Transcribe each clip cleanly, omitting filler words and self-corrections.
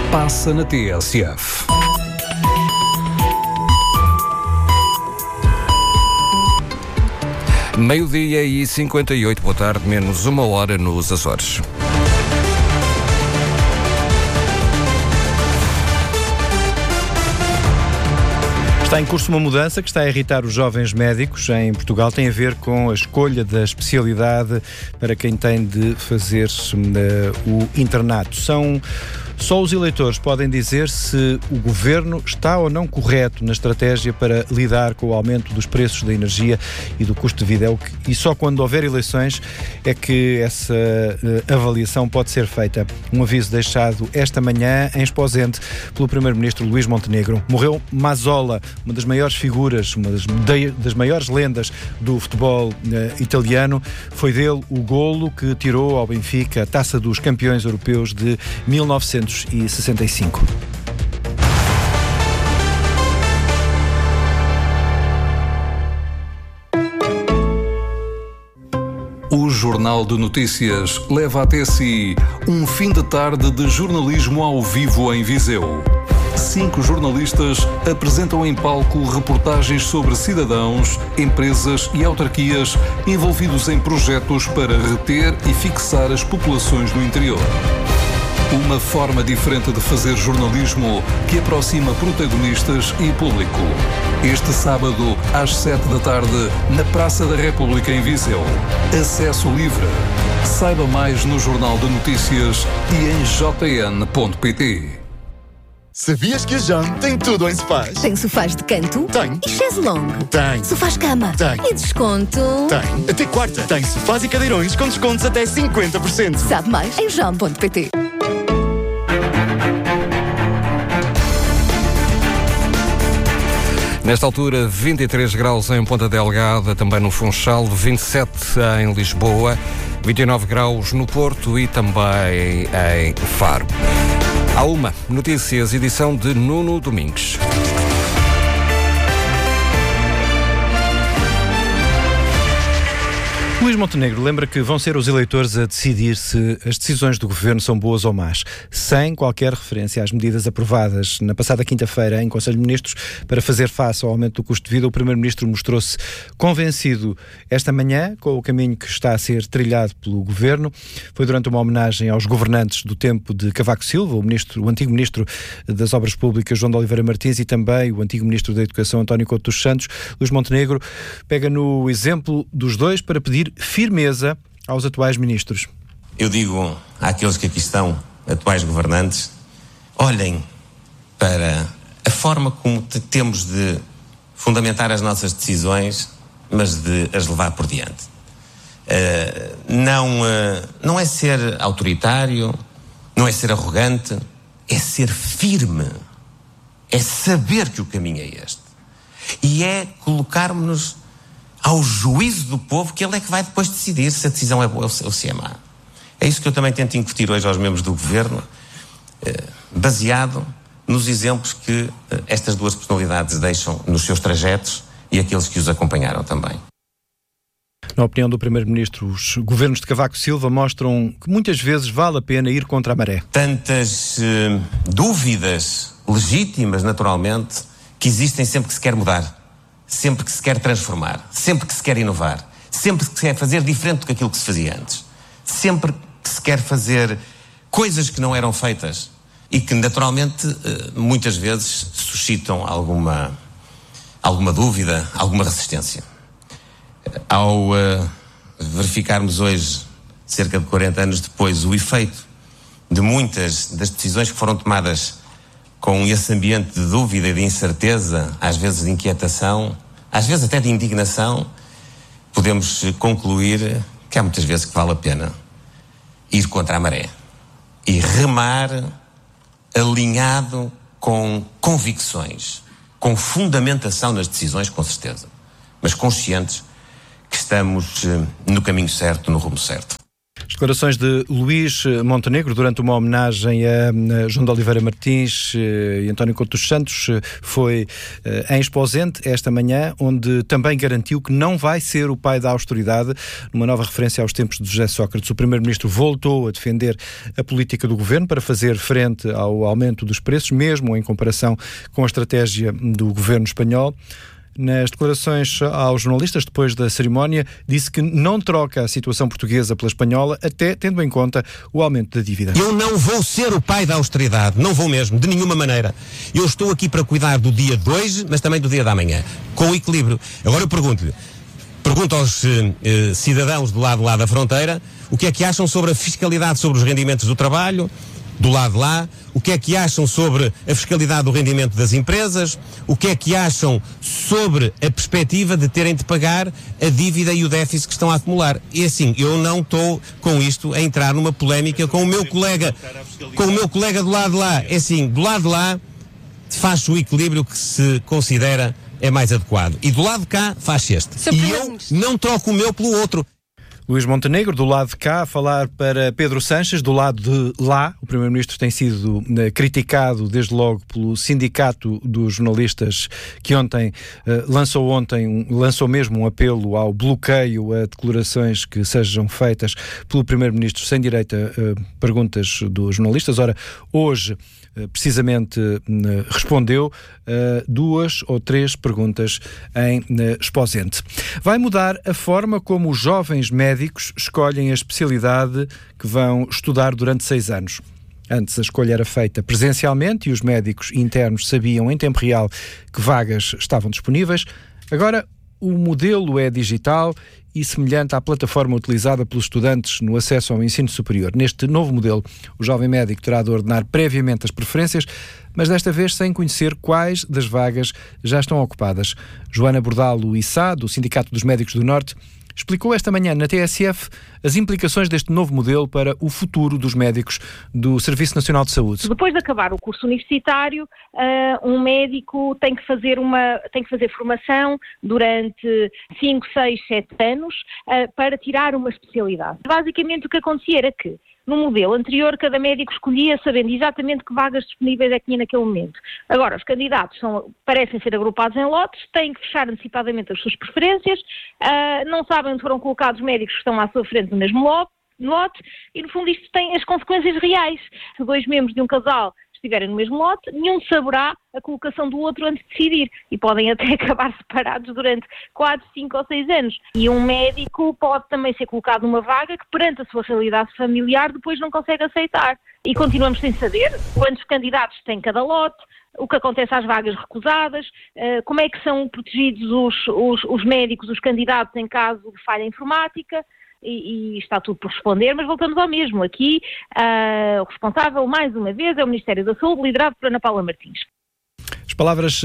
Passa na TSF. Meio-dia e 58, boa tarde, menos uma hora nos Açores. Está em curso uma mudança que está a irritar os jovens médicos em Portugal. Tem a ver com a escolha da especialidade para quem tem de fazer o internato. Só os eleitores podem dizer se o governo está ou não correto na estratégia para lidar com o aumento dos preços da energia e do custo de vida. E só quando houver eleições é que essa avaliação pode ser feita. Um aviso deixado esta manhã em Esposende pelo primeiro-ministro Luís Montenegro. Morreu Mazzola, uma das maiores figuras, uma das maiores lendas do futebol italiano. Foi dele o golo que tirou ao Benfica a Taça dos Campeões Europeus de 1965. O Jornal de Notícias leva até si um fim de tarde de jornalismo ao vivo em Viseu. 5 jornalistas apresentam em palco reportagens sobre cidadãos, empresas e autarquias envolvidos em projetos para reter e fixar as populações no interior. Uma forma diferente de fazer jornalismo que aproxima protagonistas e público. Este sábado, às 7 da tarde, na Praça da República em Viseu. Acesso livre. Saiba mais no Jornal de Notícias e em jn.pt. Sabias que a JAM tem tudo em sofás? Tem sofás de canto? Tem. E chaise longue? Tem. Sofás-cama? Tem. E desconto? Tem. Até quarta. Tem sofás e cadeirões com descontos até 50%. Sabe mais em jam.pt. Nesta altura, 23 graus em Ponta Delgada, também no Funchal, 27 em Lisboa, 29 graus no Porto e também em Faro. Há uma Notícias, edição de Nuno Domingues. Luís Montenegro lembra que vão ser os eleitores a decidir se as decisões do governo são boas ou más, sem qualquer referência às medidas aprovadas na passada quinta-feira em Conselho de Ministros para fazer face ao aumento do custo de vida. O primeiro-ministro mostrou-se convencido esta manhã com o caminho que está a ser trilhado pelo governo. Foi durante uma homenagem aos governantes do tempo de Cavaco Silva, o antigo ministro das Obras Públicas, João de Oliveira Martins, e também o antigo ministro da Educação, António Couto dos Santos. Luís Montenegro pega no exemplo dos dois para pedir firmeza aos atuais ministros. Eu digo àqueles que aqui estão, atuais governantes, olhem para a forma como temos de fundamentar as nossas decisões, mas de as levar por diante. Não é ser autoritário, não é ser arrogante, é ser firme, é saber que o caminho é este. E é colocarmos-nos ao juízo do povo, que ele é que vai depois decidir se a decisão é boa ou se é má. É isso que eu também tento incutir hoje aos membros do governo, baseado nos exemplos que estas duas personalidades deixam nos seus trajetos e aqueles que os acompanharam também. Na opinião do primeiro-ministro, os governos de Cavaco Silva mostram que muitas vezes vale a pena ir contra a maré. Tantas dúvidas legítimas, naturalmente, que existem sempre que se quer mudar. Sempre que se quer transformar, sempre que se quer inovar, sempre que se quer fazer diferente do que aquilo que se fazia antes, sempre que se quer fazer coisas que não eram feitas e que naturalmente muitas vezes suscitam alguma dúvida, alguma resistência. Ao verificarmos hoje, cerca de 40 anos depois, o efeito de muitas das decisões que foram tomadas com esse ambiente de dúvida e de incerteza, às vezes de inquietação, às vezes até de indignação, podemos concluir que há muitas vezes que vale a pena ir contra a maré e remar alinhado com convicções, com fundamentação nas decisões, com certeza, mas conscientes que estamos no caminho certo, no rumo certo. Declarações de Luís Montenegro durante uma homenagem a João de Oliveira Martins e António Couto dos Santos foi em Esposende esta manhã, onde também garantiu que não vai ser o pai da austeridade, numa nova referência aos tempos de José Sócrates. O Primeiro-Ministro voltou a defender a política do Governo para fazer frente ao aumento dos preços, mesmo em comparação com a estratégia do Governo espanhol. Nas declarações aos jornalistas, depois da cerimónia, disse que não troca a situação portuguesa pela espanhola, até tendo em conta o aumento da dívida. Eu não vou ser o pai da austeridade, não vou mesmo, de nenhuma maneira. Eu estou aqui para cuidar do dia de hoje, mas também do dia da amanhã, com equilíbrio. Agora eu pergunto aos cidadãos do lado lá da fronteira, o que é que acham sobre a fiscalidade sobre os rendimentos do trabalho, do lado de lá, o que é que acham sobre a fiscalidade do rendimento das empresas, o que é que acham sobre a perspectiva de terem de pagar a dívida e o déficit que estão a acumular. E assim, eu não estou com isto a entrar numa polémica com o meu colega do lado de lá. É assim, do lado de lá faz o equilíbrio que se considera é mais adequado. E do lado de cá faz este. E eu não troco o meu pelo outro. Luís Montenegro, do lado de cá, a falar para Pedro Sanches, do lado de lá. O Primeiro-Ministro tem sido criticado desde logo pelo Sindicato dos Jornalistas, que lançou mesmo um apelo ao bloqueio a declarações que sejam feitas pelo Primeiro-Ministro sem direito a perguntas dos jornalistas. Ora, hoje, precisamente, respondeu a 2 ou 3 perguntas em Esposende. Vai mudar a forma como os jovens médicos escolhem a especialidade que vão estudar durante 6 anos. Antes a escolha era feita presencialmente e os médicos internos sabiam em tempo real que vagas estavam disponíveis. Agora o modelo é digital e semelhante à plataforma utilizada pelos estudantes no acesso ao ensino superior. Neste novo modelo, o jovem médico terá de ordenar previamente as preferências, mas desta vez sem conhecer quais das vagas já estão ocupadas. Joana Bordalo Issá, do Sindicato dos Médicos do Norte, explicou esta manhã na TSF as implicações deste novo modelo para o futuro dos médicos do Serviço Nacional de Saúde. Depois de acabar o curso universitário, um médico tem que fazer formação durante 5, 6, 7 anos para tirar uma especialidade. Basicamente o que acontecia era que, no modelo anterior, cada médico escolhia sabendo exatamente que vagas disponíveis é que tinha naquele momento. Agora, os candidatos parecem ser agrupados em lotes, têm que fechar antecipadamente as suas preferências, não sabem onde foram colocados os médicos que estão à sua frente no mesmo lote, e no fundo isto tem as consequências reais. Se 2 membros de um casal estiverem no mesmo lote, nenhum saberá a colocação do outro antes de decidir e podem até acabar separados durante 4, 5 ou 6 anos. E um médico pode também ser colocado numa vaga que perante a sua realidade familiar depois não consegue aceitar. E continuamos sem saber quantos candidatos tem cada lote, o que acontece às vagas recusadas, como é que são protegidos os médicos, os candidatos em caso de falha informática. E está tudo por responder, mas voltamos ao mesmo. Aqui, o responsável, mais uma vez, é o Ministério da Saúde, liderado por Ana Paula Martins. As palavras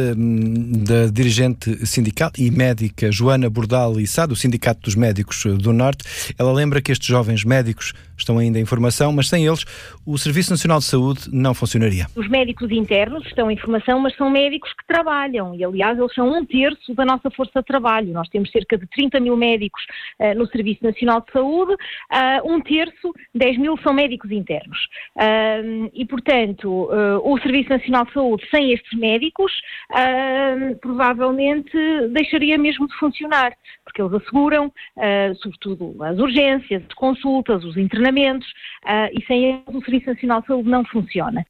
da dirigente sindical e médica Joana Bordalo Issá, do Sindicato dos Médicos do Norte. Ela lembra que estes jovens médicos estão ainda em formação, mas sem eles o Serviço Nacional de Saúde não funcionaria. Os médicos internos estão em formação, mas são médicos que trabalham e, aliás, eles são 1/3 da nossa força de trabalho. Nós temos cerca de 30 mil médicos no Serviço Nacional de Saúde, 1/3, 10 mil são médicos internos. E, portanto, o Serviço Nacional de Saúde, sem estes médicos, provavelmente deixaria mesmo de funcionar, porque eles asseguram, sobretudo, as urgências, as consultas, os internamentos, e sem eles o Serviço Nacional de Saúde não funciona.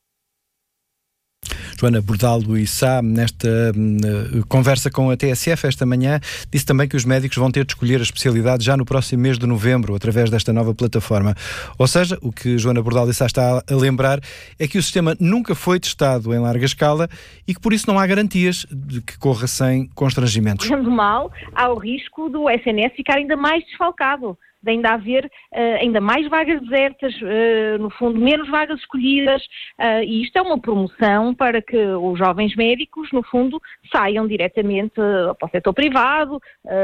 Joana Bordalo Issá, nesta conversa com a TSF esta manhã, disse também que os médicos vão ter de escolher a especialidade já no próximo mês de novembro, através desta nova plataforma. Ou seja, o que Joana Bordalo Issá está a lembrar é que o sistema nunca foi testado em larga escala e que por isso não há garantias de que corra sem constrangimentos. Sendo mal, há o risco do SNS ficar ainda mais desfalcado, de ainda haver ainda mais vagas desertas, no fundo menos vagas escolhidas, e isto é uma promoção para que os jovens médicos, no fundo, saiam diretamente para o setor privado,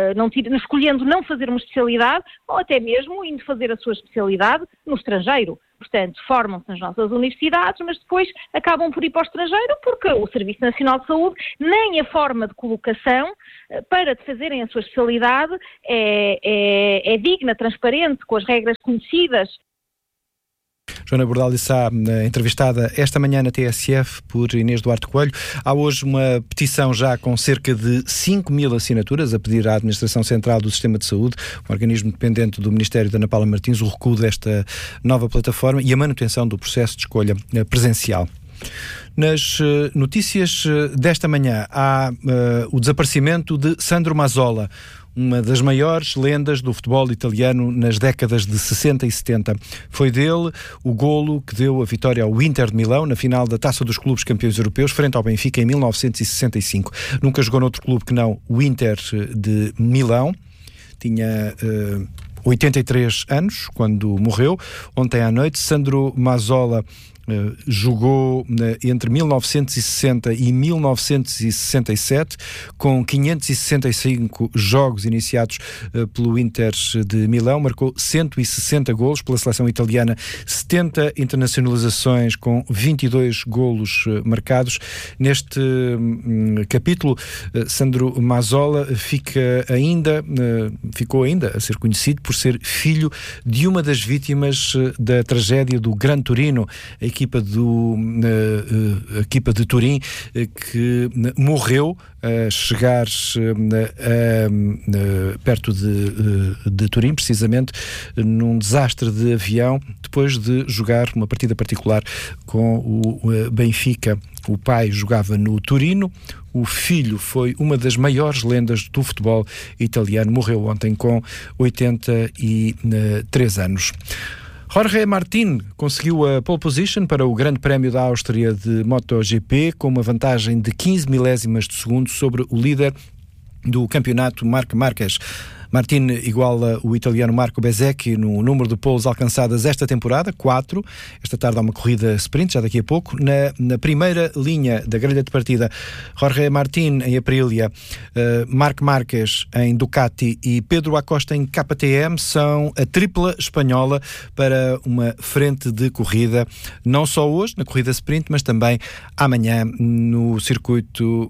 escolhendo não fazer uma especialidade ou até mesmo indo fazer a sua especialidade no estrangeiro. Portanto, formam-se nas nossas universidades, mas depois acabam por ir para o estrangeiro porque o Serviço Nacional de Saúde, nem a forma de colocação para fazerem a sua especialidade é digna, transparente, com as regras conhecidas. Joana Bordal de Sá, entrevistada esta manhã na TSF por Inês Duarte Coelho. Há hoje uma petição já com cerca de 5.000 assinaturas a pedir à Administração Central do Sistema de Saúde, um organismo dependente do Ministério da Ana Paula Martins, o recuo desta nova plataforma e a manutenção do processo de escolha presencial. Nas notícias desta manhã há o desaparecimento de Sandro Mazzola, uma das maiores lendas do futebol italiano nas décadas de 60 e 70. Foi dele o golo que deu a vitória ao Inter de Milão na final da Taça dos Clubes Campeões Europeus frente ao Benfica em 1965. Nunca jogou noutro clube que não o Inter de Milão. Tinha 83 anos quando morreu. Ontem à noite, Sandro Mazzola jogou entre 1960 e 1967 com 565 jogos iniciados pelo Inter de Milão, marcou 160 golos pela seleção italiana, 70 internacionalizações com 22 golos marcados. Neste capítulo, Sandro Mazzola ficou ainda a ser conhecido por ser filho de uma das vítimas da tragédia do Gran Torino, a equipa de Turim, que morreu a chegar perto de Turim, precisamente num desastre de avião, depois de jogar uma partida particular com o Benfica. O pai jogava no Torino, o filho foi uma das maiores lendas do futebol italiano, morreu ontem com 83 anos. Jorge Martín conseguiu a pole position para o Grande Prémio da Áustria de MotoGP com uma vantagem de 15 milésimas de segundo sobre o líder do campeonato, Marc Marquez. Martín iguala o italiano Marco Bezzecchi no número de poles alcançadas esta temporada, 4. Esta tarde há uma corrida sprint, já daqui a pouco. Na primeira linha da grelha de partida, Jorge Martín em Aprilia, Marc Marquez em Ducati e Pedro Acosta em KTM são a tripla espanhola para uma frente de corrida, não só hoje na corrida sprint, mas também amanhã no circuito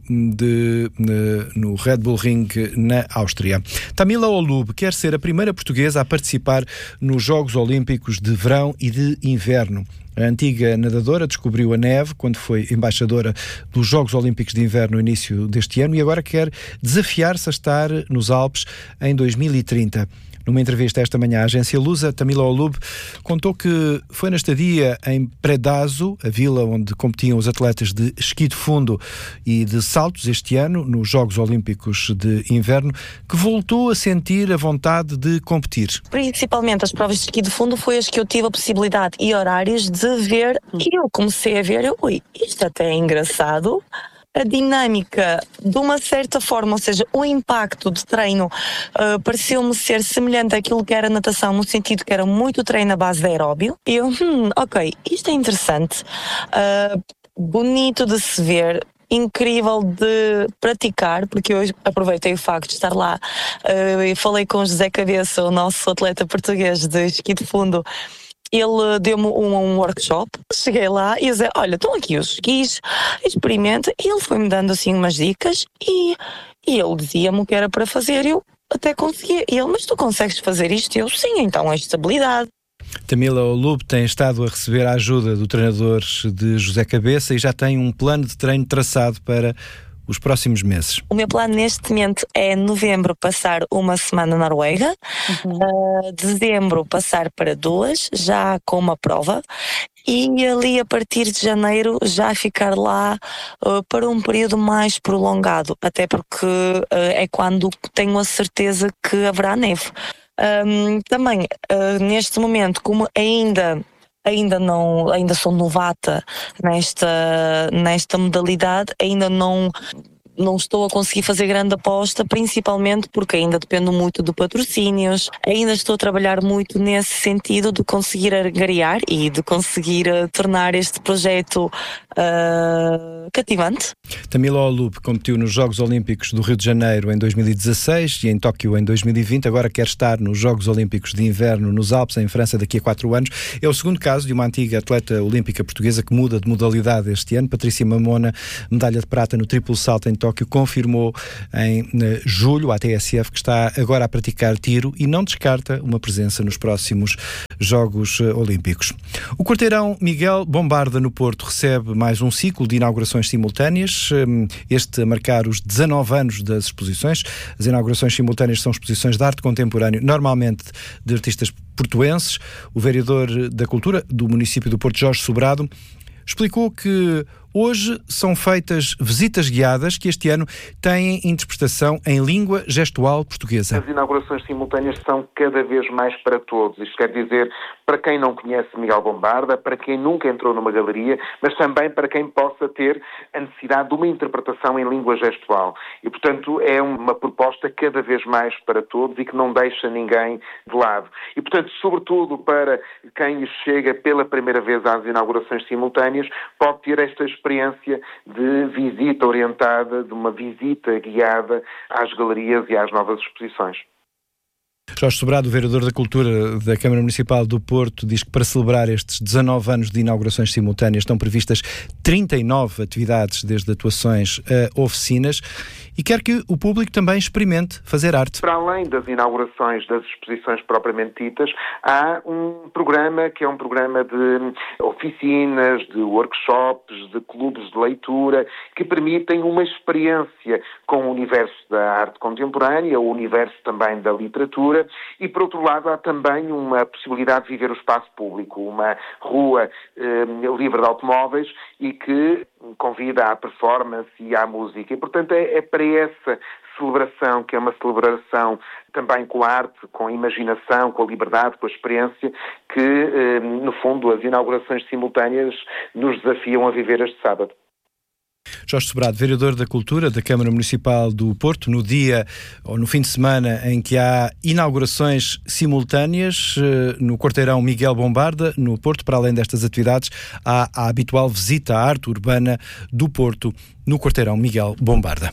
no Red Bull Ring na Áustria. Tamila Olub quer ser a primeira portuguesa a participar nos Jogos Olímpicos de Verão e de Inverno. A antiga nadadora descobriu a neve quando foi embaixadora dos Jogos Olímpicos de Inverno no início deste ano e agora quer desafiar-se a estar nos Alpes em 2030. Numa entrevista esta manhã à agência Lusa, Tamila Olub contou que foi na estadia em Predazzo, a vila onde competiam os atletas de esqui de fundo e de saltos este ano, nos Jogos Olímpicos de Inverno, que voltou a sentir a vontade de competir. Principalmente as provas de esqui de fundo foi as que eu tive a possibilidade e horários de ver, e eu comecei a ver, isto até é engraçado. A dinâmica, de uma certa forma, ou seja, o impacto de treino pareceu-me ser semelhante àquilo que era natação, no sentido que era muito treino à base de aeróbio. E eu, ok, isto é interessante, bonito de se ver, incrível de praticar, porque eu aproveitei o facto de estar lá e falei com o José Cabeça, o nosso atleta português de esqui de fundo. Ele deu-me um workshop, cheguei lá e disse, olha, estão aqui os esquis, experimenta. E ele foi-me dando assim umas dicas e ele dizia-me o que era para fazer. Eu até conseguia. E ele, mas tu consegues fazer isto? E eu, sim, então é estabilidade. Tamila Olub tem estado a receber a ajuda do treinador de José Cabeça e já tem um plano de treino traçado para os próximos meses. O meu plano neste momento é novembro passar uma semana na Noruega, dezembro passar para 2, já com uma prova, e ali a partir de janeiro já ficar lá para um período mais prolongado, até porque é quando tenho a certeza que haverá neve. Também neste momento, como ainda sou novata nesta modalidade, ainda não não estou a conseguir fazer grande aposta, principalmente porque ainda dependo muito de patrocínios, ainda estou a trabalhar muito nesse sentido de conseguir agregar e de conseguir tornar este projeto cativante. Tamila Holub competiu nos Jogos Olímpicos do Rio de Janeiro em 2016 e em Tóquio em 2020, agora quer estar nos Jogos Olímpicos de Inverno nos Alpes, em França, daqui a 4 anos. É o segundo caso de uma antiga atleta olímpica portuguesa que muda de modalidade este ano. Patrícia Mamona, medalha de prata no triplo salto em Tóquio, confirmou em julho à TSF que está agora a praticar tiro e não descarta uma presença nos próximos Jogos Olímpicos. O quarteirão Miguel Bombarda no Porto recebe mais um ciclo de inaugurações simultâneas, este a marcar os 19 anos das exposições. As inaugurações simultâneas são exposições de arte contemporâneo, normalmente de artistas portuenses. O vereador da Cultura do município do Porto, Jorge Sobrado, explicou que hoje são feitas visitas guiadas que este ano têm interpretação em língua gestual portuguesa. As inaugurações simultâneas são cada vez mais para todos. Isto quer dizer, para quem não conhece Miguel Bombarda, para quem nunca entrou numa galeria, mas também para quem possa ter a necessidade de uma interpretação em língua gestual. E, portanto, é uma proposta cada vez mais para todos e que não deixa ninguém de lado. E, portanto, sobretudo para quem chega pela primeira vez às inaugurações simultâneas, pode ter esta experiência de visita orientada, de uma visita guiada às galerias e às novas exposições. Jorge Sobrado, vereador da Cultura da Câmara Municipal do Porto, diz que para celebrar estes 19 anos de inaugurações simultâneas estão previstas 39 atividades, desde atuações a oficinas, e quer que o público também experimente fazer arte. Para além das inaugurações das exposições propriamente ditas, há um programa que é um programa de oficinas, de workshops, de clubes de leitura, que permitem uma experiência com o universo da arte contemporânea, o universo também da literatura, e por outro lado há também uma possibilidade de viver o espaço público, uma rua livre de automóveis e que convida à performance e à música. E, portanto, é para essa celebração, que é uma celebração também com a arte, com a imaginação, com a liberdade, com a experiência, que, no fundo, as inaugurações simultâneas nos desafiam a viver este sábado. Jorge Sobrado, vereador da Cultura da Câmara Municipal do Porto, no dia ou no fim de semana em que há inaugurações simultâneas no quarteirão Miguel Bombarda, no Porto, para além destas atividades, há a habitual visita à arte urbana do Porto, no quarteirão Miguel Bombarda.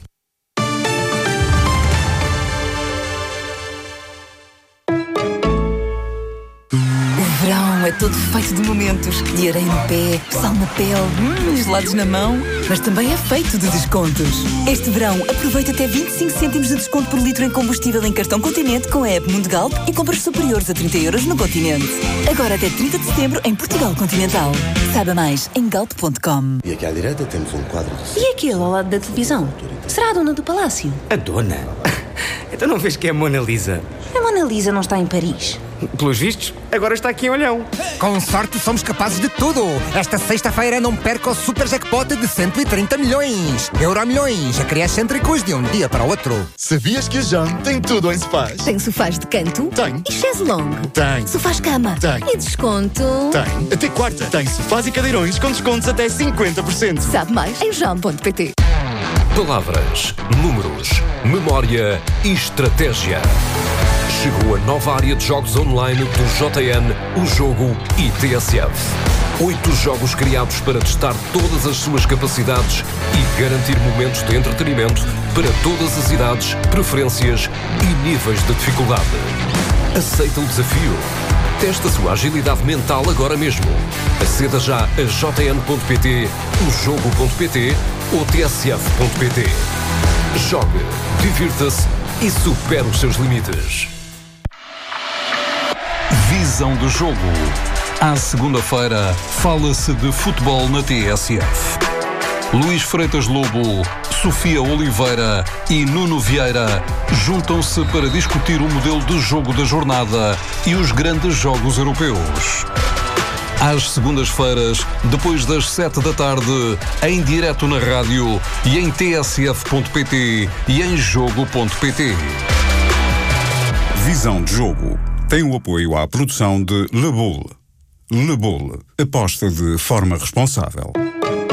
O verão é todo feito de momentos, de areia no pé, sal na pele, gelados na mão, mas também é feito de descontos. Este verão, aproveita até 25 cêntimos de desconto por litro em combustível em cartão Continente com a app Mundo Galp e compras superiores a 30 € no Continente. Agora até 30 de setembro em Portugal Continental. Saiba mais em galp.com. E aqui à direita temos um quadro de... E aquele ao lado da televisão? Será a dona do palácio? A dona? Então não vês que é a Mona Lisa? A Mona Lisa não está em Paris. Pelos vistos, agora está aqui em Olhão. Com sorte somos capazes de tudo. Esta sexta-feira não perca o super jackpot de 130 milhões. Euromilhões, acrescêntricos de um dia para o outro. Sabias que a Jam tem tudo em sofás? Tem sofás de canto? Tem. E chaise longue? Tem. Sofás cama? Tem. E desconto? Tem. Até quarta. Tem sofás e cadeirões com descontos até 50%. Sabe mais em jam.pt. Palavras, números, memória e estratégia. Chegou a nova área de jogos online do JN, o Jogo e TSF. 8 jogos criados para testar todas as suas capacidades e garantir momentos de entretenimento para todas as idades, preferências e níveis de dificuldade. Aceita o desafio? Testa a sua agilidade mental agora mesmo. Aceda já a jn.pt, ojogo.pt ou tsf.pt. Jogue, divirta-se e supere os seus limites. Visão do jogo. À segunda-feira, fala-se de futebol na TSF. Luís Freitas Lobo, Sofia Oliveira e Nuno Vieira juntam-se para discutir o modelo de jogo da jornada e os grandes jogos europeus. Às segundas-feiras, depois das 7 da tarde, em direto na rádio e em tsf.pt e em jogo.pt. Visão de jogo. Tem o apoio à produção de Le Boule. Le Boule. Aposta de forma responsável.